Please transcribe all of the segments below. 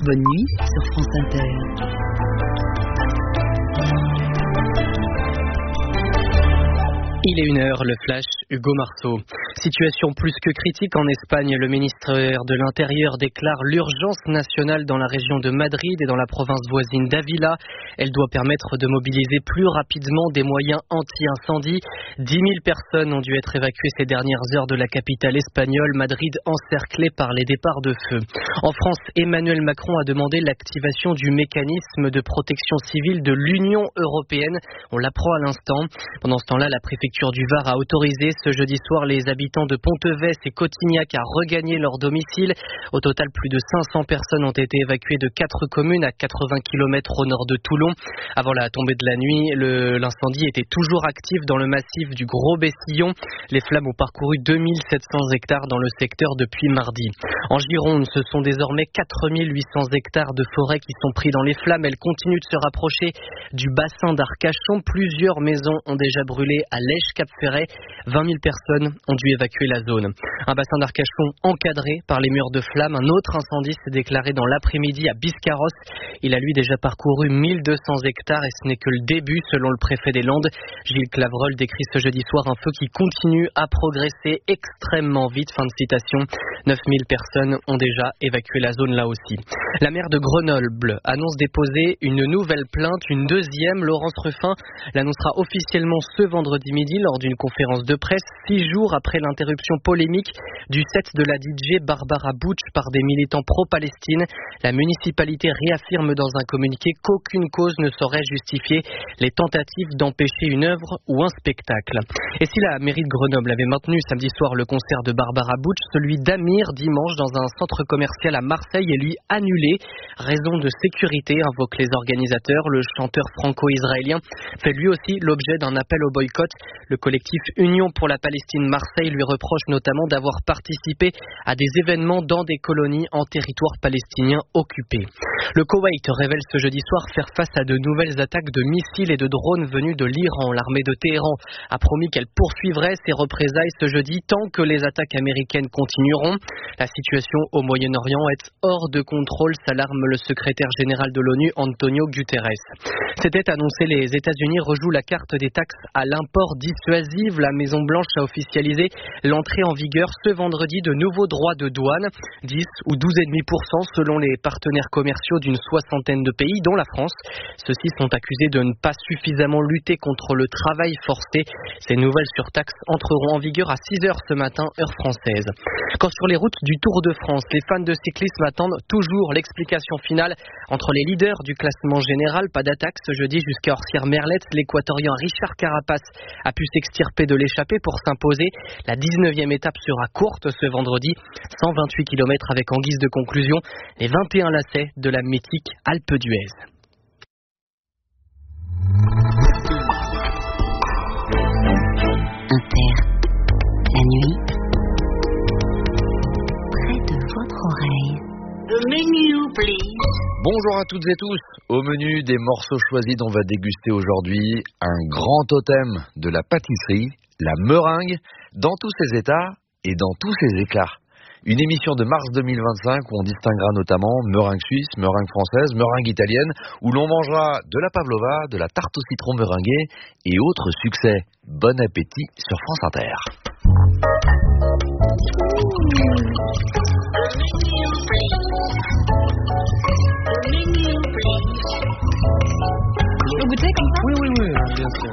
Bonne nuit sur France Inter. Il est 1h, le flash, Hugo Marceau. Situation plus que critique en Espagne. Le ministère de l'Intérieur déclare l'urgence nationale dans la région de Madrid et dans la province voisine d'Ávila. Elle doit permettre de mobiliser plus rapidement des moyens anti-incendie. 10 000 personnes ont dû être évacuées ces dernières heures de la capitale espagnole, Madrid encerclée par les départs de feu. En France, Emmanuel Macron a demandé l'activation du mécanisme de protection civile de l'Union européenne. On l'apprend à l'instant. Pendant ce temps-là, la préfecture du Var a autorisé ce jeudi soir les habitants de Ponteves et Cotignac à regagner leur domicile. Au total, plus de 500 personnes ont été évacuées de 4 communes à 80 km au nord de Toulon. Avant la tombée de la nuit, l'incendie était toujours actif dans le massif du Gros-Bessillon. Les flammes ont parcouru 2700 hectares dans le secteur depuis mardi. En Gironde, ce sont désormais 4800 hectares de forêt qui sont pris dans les flammes. Elles continuent de se rapprocher du bassin d'Arcachon. Plusieurs maisons ont déjà brûlé à Lèche-Cap-Ferret. 20 000 personnes ont dû évacuer la zone. Un bassin d'Arcachon encadré par les murs de flammes. Un autre incendie s'est déclaré dans l'après-midi à Biscarrosse. Il a lui déjà parcouru 1200 hectares et ce n'est que le début selon le préfet des Landes. Gilles Clavreul décrit ce jeudi soir un feu qui continue à progresser extrêmement vite. Fin de citation. 9000 personnes ont déjà évacué la zone là aussi. La maire de Grenoble annonce déposer une nouvelle plainte, une deuxième. Laurence Ruffin l'annoncera officiellement ce vendredi midi lors d'une conférence de presse, 6 jours après l'interruption polémique du set de la DJ Barbara Butch par des militants pro-Palestine. La municipalité réaffirme dans un communiqué qu'aucune cause ne saurait justifier les tentatives d'empêcher une œuvre ou un spectacle. Et si la mairie de Grenoble avait maintenu samedi soir le concert de Barbara Butch, celui d'Amir dimanche dans un centre commercial à Marseille est lui annulé. Raison de sécurité, invoquent les organisateurs. Le chanteur franco-israélien fait lui aussi l'objet d'un appel au boycott. Le collectif Union pour la Palestine Marseille lui reproche notamment d'avoir participé à des événements dans des colonies en territoire palestinien occupé. Le Koweït révèle ce jeudi soir faire face à de nouvelles attaques de missiles et de drones venus de l'Iran. L'armée de Téhéran a promis qu'elle poursuivrait ses représailles ce jeudi tant que les attaques américaines continueront. La situation au Moyen-Orient est hors de contrôle, s'alarme le secrétaire général de l'ONU, Antonio Guterres. C'était annoncé, les États-Unis rejouent la carte des taxes à l'import dissuasive. La Maison-Blanche a officialisé l'entrée en vigueur ce vendredi de nouveaux droits de douane, 10 ou 12,5% selon les partenaires commerciaux d'une soixantaine de pays, dont la France. Ceux-ci sont accusés de ne pas suffisamment lutter contre le travail forcé. Ces nouvelles surtaxes entreront en vigueur à 6h ce matin, heure française. Quand sur les routes du Tour de France, les fans de cyclisme attendent toujours l'explication finale entre les leaders du classement général. Pas d'attaque ce jeudi jusqu'à Orsières-Merlette. L'Équatorien Richard Carapaz a pu s'extirper de l'échappée pour s'imposer. La 19e étape sera courte ce vendredi, 128 km avec en guise de conclusion les 21 lacets de la mythique Alpe d'Huez. Inter, la nuit, près de votre oreille. Le menu, please. Bonjour à toutes et tous. Au menu des morceaux choisis dont on va déguster aujourd'hui un grand totem de la pâtisserie, la meringue, dans tous ses états et dans tous ses éclats. Une émission de mars 2025 où on distinguera notamment meringue suisse, meringue française, meringue italienne, où l'on mangera de la pavlova, de la tarte au citron meringuée et autres succès. Bon appétit sur France Inter. Vous goûtez comme ça ? Oui, bien sûr.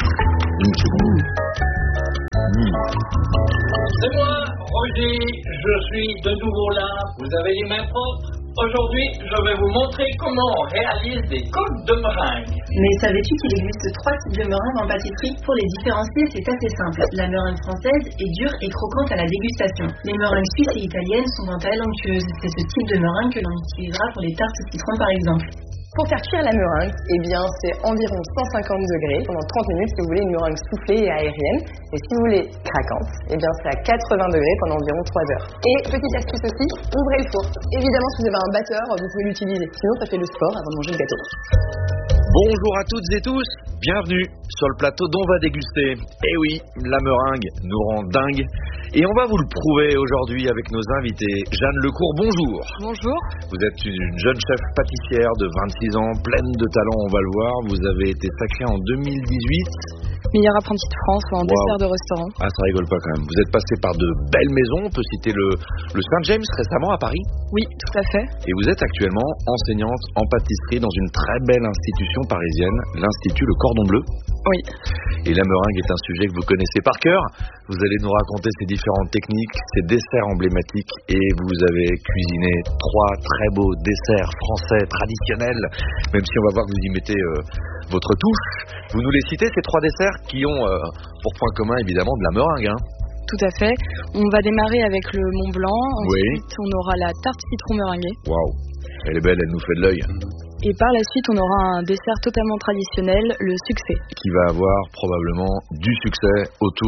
C'est moi, Roger, je suis de nouveau là. Vous avez les mains propres. Aujourd'hui, je vais vous montrer comment on réalise des côtes de meringue. Mais savais-tu qu'il existe 3 types de meringue en pâtisserie ? Pour les différencier, c'est assez simple. La meringue française est dure et croquante à la dégustation. Les meringues suisses et italiennes sont quant à elles onctueuses. C'est ce type de meringue que l'on utilisera pour les tartes au citron par exemple. Pour faire cuire la meringue, c'est environ 150 degrés pendant 30 minutes si vous voulez une meringue soufflée et aérienne. Et si vous voulez craquante, c'est à 80 degrés pendant environ 3 heures. Et petite astuce aussi, ouvrez le four. Évidemment, si vous avez un batteur, vous pouvez l'utiliser. Sinon, ça fait le sport avant de manger le gâteau. Bonjour à toutes et tous, bienvenue sur le plateau dont on va déguster. Eh oui, la meringue nous rend dingue. Et on va vous le prouver aujourd'hui avec nos invités. Jeanne Lecourt, bonjour. Bonjour. Vous êtes une jeune chef pâtissière de 26 ans, pleine de talent, on va le voir. Vous avez été sacrée en 2018. Meilleure apprentie de France en dessert de restaurant. Ah, ça rigole pas quand même. Vous êtes passée par de belles maisons. On peut citer le Saint-James récemment à Paris. Oui, tout à fait. Et vous êtes actuellement enseignante en pâtisserie dans une très belle institution parisienne, l'Institut Le Cordon Bleu. Oui. Et la meringue est un sujet que vous connaissez par cœur. Vous allez nous raconter ces différentes techniques, ces desserts emblématiques. Et vous avez cuisiné 3 très beaux desserts français traditionnels. Même si on va voir que vous y mettez votre touche. Vous nous les citez, ces 3 desserts qui ont pour point commun évidemment de la meringue. Hein. Tout à fait. On va démarrer avec le Mont Blanc. Ensuite, on aura la tarte citron meringuée. Waouh, elle est belle, elle nous fait de l'œil. Et par la suite, on aura un dessert totalement traditionnel, le succès. Qui va avoir probablement du succès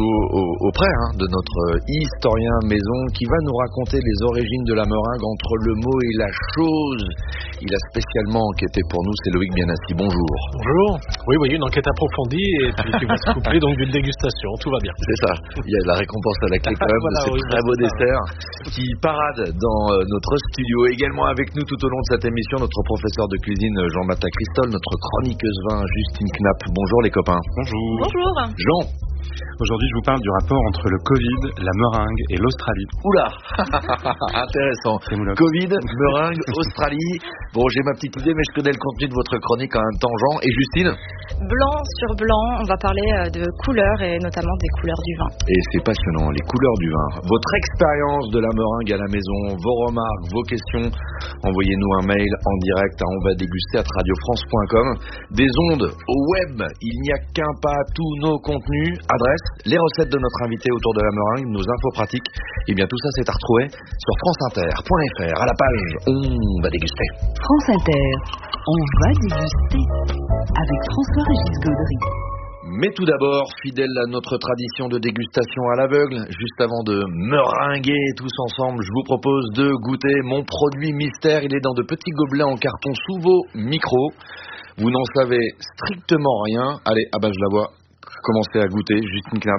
auprès de notre historien maison qui va nous raconter les origines de la meringue entre le mot et la chose. Il a spécialement enquêté pour nous, c'est Loïc Bienassi. Bonjour. Bonjour. Oui, une enquête approfondie et puis qui va se coupler donc d'une dégustation. Tout va bien. C'est ça. Il y a la récompense à la clé quand même de ces très beaux desserts qui paradent dans notre studio. Également avec nous tout au long de cette émission, notre professeur de cuisine Jean-Baptiste Cristol, notre chroniqueuse vin Justine Knapp. Bonjour les copains. Bonjour. Bonjour. Jean. Aujourd'hui, je vous parle du rapport entre le Covid, la meringue et l'Australie. Oula. Intéressant. Covid, meringue, Australie. Bon, j'ai ma petite idée, mais je connais le contenu de votre chronique en même temps, Jean. Et Justine? Blanc sur blanc, on va parler de couleurs et notamment des couleurs du vin. Et c'est passionnant, les couleurs du vin. Votre expérience de la meringue à la maison, vos remarques, vos questions, envoyez-nous un mail en direct à onvadéguster@radiofrance.com. Des ondes au web, il n'y a qu'un pas, tous nos contenus, adresse, les recettes de notre invité autour de la meringue, nos infos pratiques. Et bien tout ça c'est à retrouver sur franceinter.fr à la page On va déguster. France Inter, on va déguster avec François-Régis Gaudry. Mais tout d'abord, fidèle à notre tradition de dégustation à l'aveugle, juste avant de meringuer tous ensemble, je vous propose de goûter mon produit mystère. Il est dans de petits gobelets en carton sous vos micros. Vous n'en savez strictement rien. Allez, je la vois. Commencez à goûter, Justine Knapp.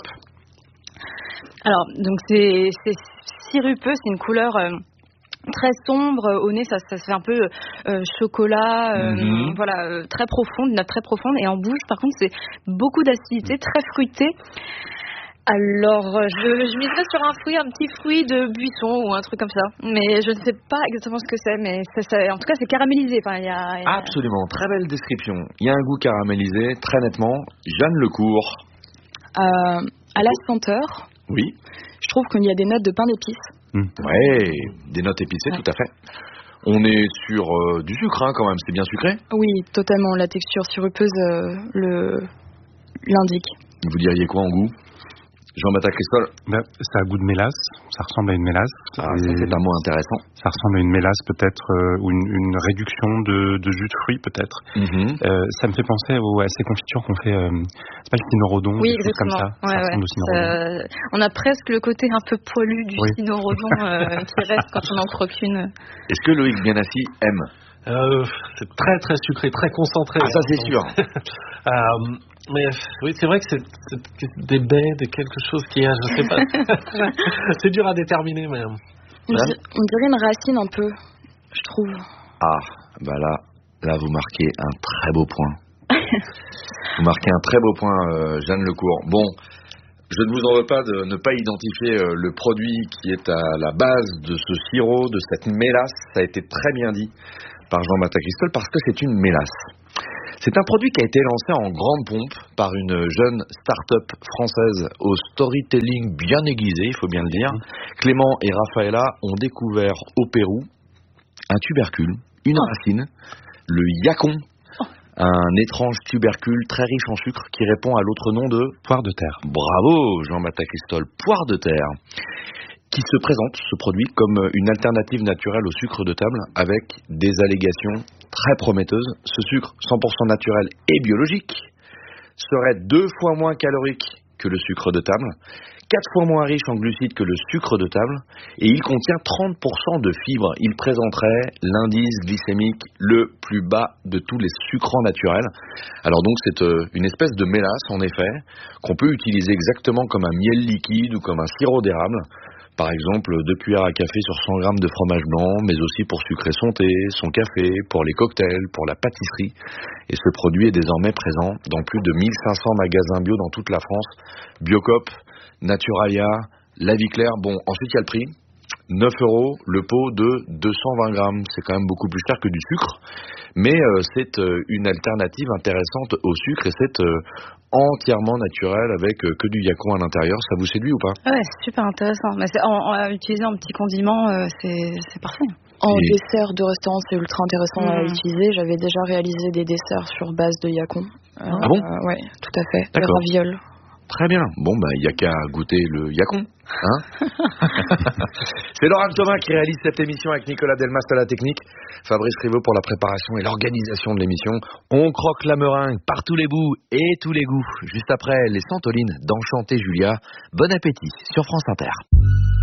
Alors, donc c'est sirupeux, c'est une couleur très sombre au nez, ça se fait un peu chocolat, voilà, très profonde, une note très profonde. Et en bouche, par contre, c'est beaucoup d'acidité, très fruité. Alors, je miserais sur un petit fruit de buisson ou un truc comme ça. Mais je ne sais pas exactement ce que c'est, mais en tout cas, c'est caramélisé. Enfin, Absolument, très belle description. Il y a un goût caramélisé, très nettement. Jeanne Lecourt. À la senteur, oui. Je trouve qu'il y a des notes de pain d'épices. Ouais, des notes épicées, tout à fait. On est sur du sucre, quand même, c'est bien sucré? Oui, totalement. La texture sirupeuse l'indique. Vous diriez quoi en goût? Jean-Baptiste Cristol? Ça a goût de mélasse, ça ressemble à une mélasse. Ça c'est un mot intéressant. Ça ressemble à une mélasse peut-être, ou une réduction de jus de fruits peut-être. Ça me fait penser à ces confitures qu'on fait, c'est pas le cynorhodon, oui, des choses comme ça. Ouais, ça ressemble au cynorhodon. On a presque le côté un peu poilu du cynorhodon qui reste quand on en croque une. Est-ce que Loïc Bienassi aime? C'est très très sucré, très concentré. Ah, ça c'est sûr. Mais oui, c'est vrai que c'est des baies, de quelque chose qui a, je sais pas. C'est dur à déterminer, mais. On dirait une racine un peu, je trouve. Ah, là vous marquez un très beau point. Vous marquez un très beau point, Jeanne Lecourt. Bon, je ne vous en veux pas de ne pas identifier le produit qui est à la base de ce sirop, de cette mélasse. Ça a été très bien dit par Jean-Baptiste Cristol parce que c'est une mélasse. C'est un produit qui a été lancé en grande pompe par une jeune start-up française au storytelling bien aiguisé, il faut bien le dire. Clément et Rafaela ont découvert au Pérou un tubercule, une racine, le yacon, un étrange tubercule très riche en sucre qui répond à l'autre nom de poire de terre. Bravo Jean-Baptiste Cristol, poire de terre, qui se présente, ce produit, comme une alternative naturelle au sucre de table avec des allégations très prometteuses. Ce sucre 100% naturel et biologique serait 2 fois moins calorique que le sucre de table, 4 fois moins riche en glucides que le sucre de table, et il contient 30% de fibres. Il présenterait l'indice glycémique le plus bas de tous les sucrants naturels. Alors donc c'est une espèce de mélasse en effet, qu'on peut utiliser exactement comme un miel liquide ou comme un sirop d'érable. Par exemple, 2 cuillères à café sur 100 grammes de fromage blanc, mais aussi pour sucrer son thé, son café, pour les cocktails, pour la pâtisserie. Et ce produit est désormais présent dans plus de 1500 magasins bio dans toute la France. Biocoop, Naturalia, La Vie Claire. Bon, ensuite il y a le prix. 9 € le pot de 220 grammes. C'est quand même beaucoup plus cher que du sucre. Mais c'est une alternative intéressante au sucre et c'est entièrement naturel avec que du yacon à l'intérieur. Ça vous séduit ou pas? Ouais, c'est super intéressant. Mais en utiliser en petit condiment, c'est parfait. En dessert de restaurant, c'est ultra intéressant à utiliser. J'avais déjà réalisé des desserts sur base de yacon. Ah bon? Ouais, tout à fait. D'accord. Le raviole. Très bien. Bon, il n'y a qu'à goûter le yacon. Hein. C'est Laurent Thomas qui réalise cette émission avec Nicolas Delmas à la technique, Fabrice Rivaud pour la préparation et l'organisation de l'émission. On croque la meringue par tous les bouts et tous les goûts. Juste après, les Santolines d'Enchanté Julia. Bon appétit sur France Inter.